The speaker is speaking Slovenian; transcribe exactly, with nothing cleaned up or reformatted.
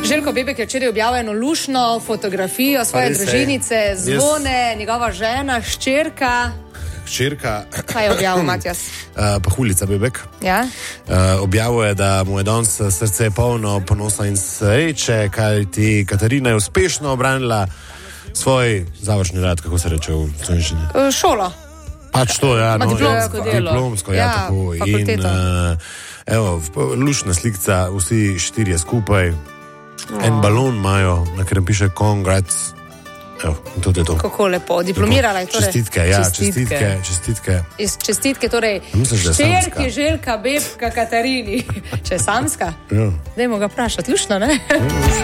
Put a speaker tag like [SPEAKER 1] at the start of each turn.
[SPEAKER 1] Željko Bebek je včeraj objavil eno lušno fotografijo svoje družinice, Zvone, njegova žena, hčerka.
[SPEAKER 2] Hčerka.
[SPEAKER 1] Kaj je objavil, Matjas?
[SPEAKER 2] Uh, Pahulica Bebek.
[SPEAKER 1] Ja?
[SPEAKER 2] Uh, objavil je, da mu je danes srce polno ponosa in sreče, kaj ti Katarina je uspešno obranila svoj završni rad, kako se reče v slovenščini.
[SPEAKER 1] Uh, šolo.
[SPEAKER 2] Pač to, ja. No,
[SPEAKER 1] diplomsko
[SPEAKER 2] ja,
[SPEAKER 1] delo.
[SPEAKER 2] Diplomsko, ja,
[SPEAKER 1] ja
[SPEAKER 2] tako.
[SPEAKER 1] Fakulteto.
[SPEAKER 2] In, uh, evo, lušna slikca, vsi štirje skupaj. Oh. En balon imajo, na katerem piše congrats. Evo, in to je to.
[SPEAKER 1] Kako lepo, diplomirala je torej.
[SPEAKER 2] Čestitke, ja, čestitke, čestitke.
[SPEAKER 1] Iz čestitke, torej, ščerki Željka Bebka Katarini. Če je samska?
[SPEAKER 2] Ja.
[SPEAKER 1] Dajmo ga vprašati, lušno, ne?